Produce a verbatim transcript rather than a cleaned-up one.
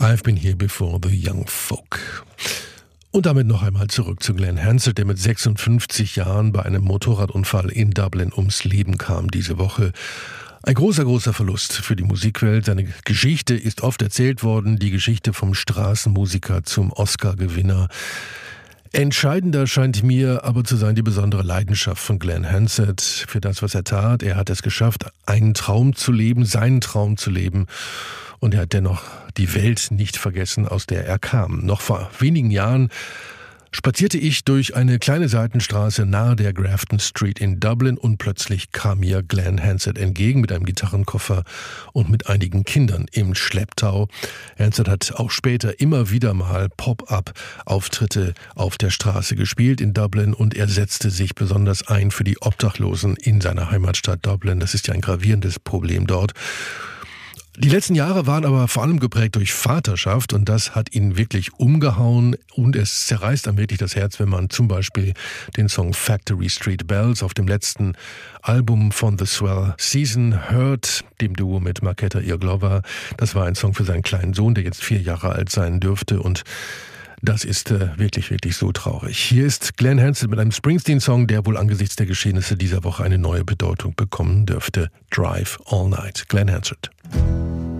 I've been here before the young folk. Und damit noch einmal zurück zu Glen Hansard, der mit sechsundfünfzig Jahren bei einem Motorradunfall in Dublin ums Leben kam diese Woche. Ein großer, großer Verlust für die Musikwelt. Seine Geschichte ist oft erzählt worden, die Geschichte vom Straßenmusiker zum Oscar-Gewinner. Entscheidender scheint mir aber zu sein die besondere Leidenschaft von Glen Hansard für das, was er tat. Er hat es geschafft, einen Traum zu leben, seinen Traum zu leben. Und er hat dennoch die Welt nicht vergessen, aus der er kam. Noch vor wenigen Jahren spazierte ich durch eine kleine Seitenstraße nahe der Grafton Street in Dublin und plötzlich kam mir Glen Hansard entgegen mit einem Gitarrenkoffer und mit einigen Kindern im Schlepptau. Hansard hat auch später immer wieder mal Pop-up-Auftritte auf der Straße gespielt in Dublin und er setzte sich besonders ein für die Obdachlosen in seiner Heimatstadt Dublin. Das ist ja ein gravierendes Problem dort. Die letzten Jahre waren aber vor allem geprägt durch Vaterschaft und das hat ihn wirklich umgehauen und es zerreißt einem wirklich das Herz, wenn man zum Beispiel den Song Factory Street Bells auf dem letzten Album von The Swell Season hört, dem Duo mit Marketa Irglova. Das war ein Song für seinen kleinen Sohn, der jetzt vier Jahre alt sein dürfte und das ist äh, wirklich, wirklich so traurig. Hier ist Glen Hansard mit einem Springsteen-Song, der wohl angesichts der Geschehnisse dieser Woche eine neue Bedeutung bekommen dürfte. Drive All Night. Glen Hansard.